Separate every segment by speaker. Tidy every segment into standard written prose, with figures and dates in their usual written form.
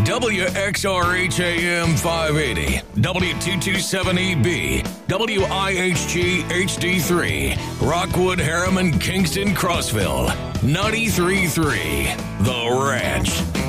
Speaker 1: WXRHAM 580, W227EB, WIHG HD3, Rockwood, Harriman, Kingston, Crossville, 93.3, The Ranch.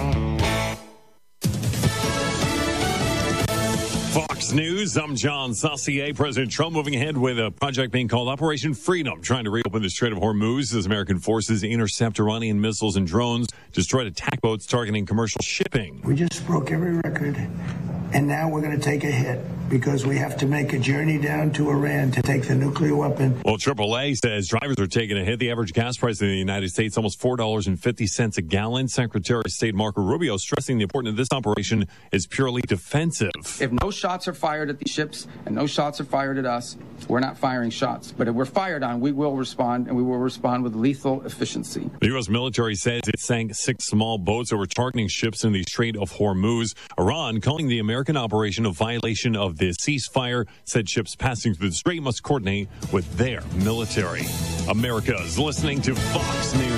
Speaker 2: Fox News, I'm John Saucier. President Trump moving ahead with a project being called Operation Freedom, trying to reopen the Strait of Hormuz as American forces intercept Iranian missiles and drones, destroyed attack boats targeting commercial shipping.
Speaker 3: We just broke every record, and now we're going to take a hit because we have to make a journey down to Iran to take the nuclear weapon.
Speaker 2: Well, AAA says drivers are taking a hit. The average gas price in the United States, almost $4.50 a gallon. Secretary of State Marco Rubio stressing the importance of this operation is purely defensive.
Speaker 4: If no shots are fired at these ships and no shots are fired at us, we're not firing shots. But if we're fired on, we will respond, and we will respond with lethal efficiency.
Speaker 2: The U.S. military says it sank 6 small boats that were targeting ships in the Strait of Hormuz. Iran, calling the American operation a violation of the ceasefire, said ships passing through the strait must coordinate with their military. America is listening to Fox News.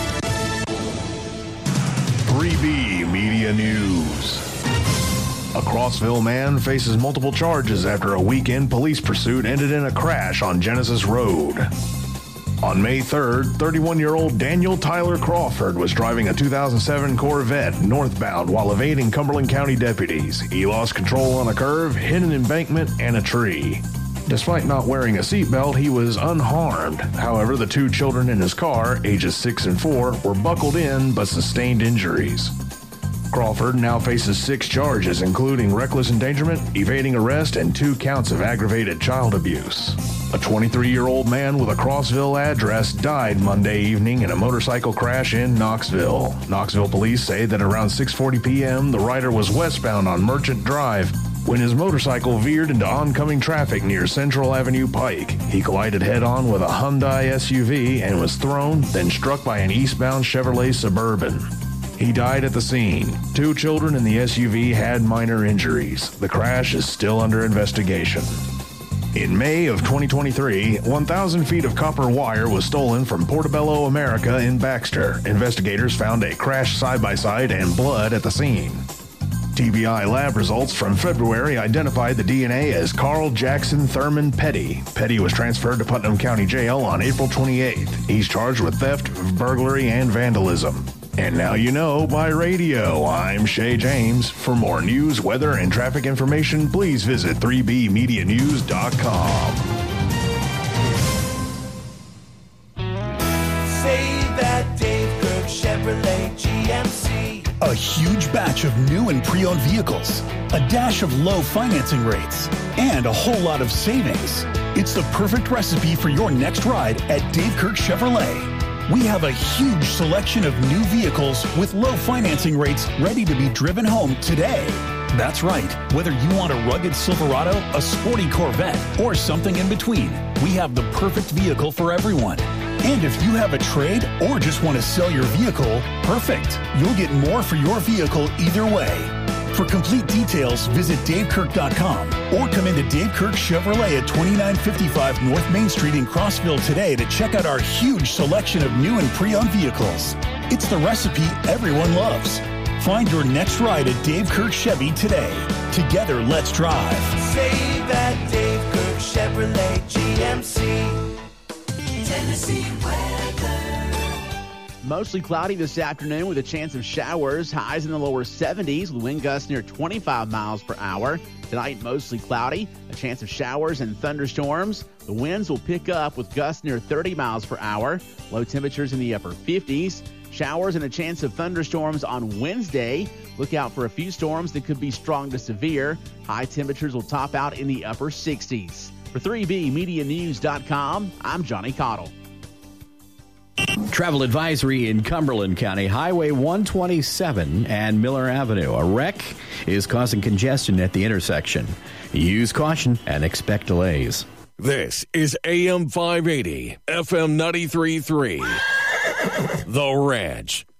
Speaker 5: 3B Media News. A Crossville man faces multiple charges after a weekend police pursuit ended in a crash on Genesis Road. On May 3rd, 31-year-old Daniel Tyler Crawford was driving a 2007 Corvette northbound while evading Cumberland County deputies. He lost control on a curve, hit an embankment, and a tree. Despite not wearing a seatbelt, he was unharmed. However, the 2 children in his car, ages 6 and 4, were buckled in but sustained injuries. Crawford now faces 6 charges, including reckless endangerment, evading arrest, and 2 counts of aggravated child abuse. A 23-year-old man with a Crossville address died Monday evening in a motorcycle crash in Knoxville. Knoxville police say that around 6:40 p.m., the rider was westbound on Merchant Drive when his motorcycle veered into oncoming traffic near Central Avenue Pike. He collided head-on with a Hyundai SUV and was thrown, then struck by an eastbound Chevrolet Suburban. He died at the scene. 2 children in the SUV had minor injuries. The crash is still under investigation. In May of 2023, 1,000 feet of copper wire was stolen from Portobello America in Baxter. Investigators found a crashed side-by-side and blood at the scene. TBI lab results from February identified the DNA as Carl Jackson Thurman Petty. Petty was transferred to Putnam County Jail on April 28th. He's charged with theft, burglary, and vandalism. And now you know by radio. I'm Shay James. For more news, weather, and traffic information, please visit 3bmedianews.com.
Speaker 6: Say that Dave Kirk Chevrolet GMC.
Speaker 7: A huge batch of new and pre-owned vehicles, a dash of low financing rates, and a whole lot of savings. It's the perfect recipe for your next ride at Dave Kirk Chevrolet. We have a huge selection of new vehicles with low financing rates ready to be driven home today. That's right. Whether you want a rugged Silverado, a sporty Corvette, or something in between, we have the perfect vehicle for everyone. And if you have a trade or just want to sell your vehicle, perfect. You'll get more for your vehicle either way. For complete details, visit DaveKirk.com or come into Dave Kirk Chevrolet at 2955 North Main Street in Crossville today to check out our huge selection of new and pre-owned vehicles. It's the recipe everyone loves. Find your next ride at Dave Kirk Chevy today. Together, let's drive.
Speaker 6: Say that Dave Kirk Chevrolet GMC. Tennessee weather.
Speaker 8: Mostly cloudy this afternoon with a chance of showers. Highs in the lower 70s with wind gusts near 25 miles per hour. Tonight, mostly cloudy. A chance of showers and thunderstorms. The winds will pick up with gusts near 30 miles per hour. Low temperatures in the upper 50s. Showers and a chance of thunderstorms on Wednesday. Look out for a few storms that could be strong to severe. High temperatures will top out in the upper 60s. For 3BMediaNews.com, I'm Johnny Cottle.
Speaker 9: Travel advisory in Cumberland County, Highway 127 and Miller Avenue. A wreck is causing congestion at the intersection. Use caution and expect delays.
Speaker 1: This is AM 580, FM 93.3. The Ranch.